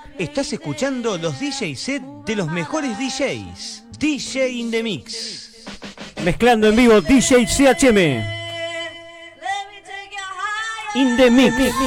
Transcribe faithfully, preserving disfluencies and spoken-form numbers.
Estás escuchando los D J set de los mejores D Js. D J in the Mix. Mezclando en vivo D J C H M. In the Mix.